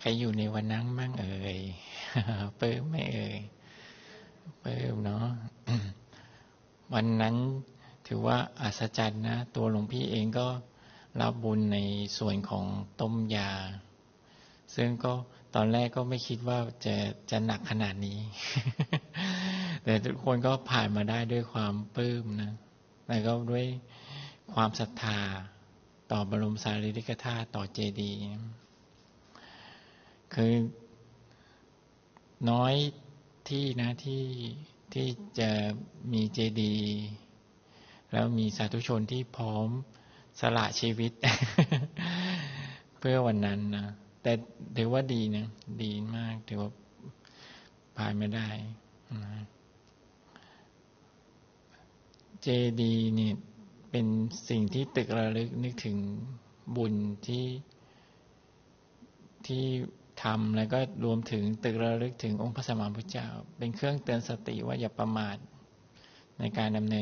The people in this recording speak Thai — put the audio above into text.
ใครอยู่ในวันนั้นบ้างเอ่ย เปิ้มไม่เอ่ยเปิ้มเนาะ วันนั้นถือว่าอัศจรรย์นะตัวหลวงพี่เองก็รับบุญในส่วนของต้มยาซึ่งก็ตอนแรกก็ไม่คิดว่าจะหนักขนาดนี้ แต่ทุกคนก็ผ่านมาได้ด้วยความปลื้มนะแล้วก็ด้วยความศรัทธาต่อบรมสารีริกธาตุต่อเจดีย์คือน้อยที่นะที่จะมีเจดีย์แล้วมีสาธุชนที่พร้อมสละชีวิต เพื่อวันนั้นนะแต่ถือว่าดีนะดีมากถือว่าผ่านมาได้นะเจดีย์เนี่ยเป็นสิ่งที่ตึกระลึกนึกถึงบุญที่ทำแล้วก็รวมถึงตึกระลึกถึงองค์พระสัมมาสัมพุทธเจ้าเป็นเครื่องเตือนสติว่าอย่าประมาทในการดำเนิน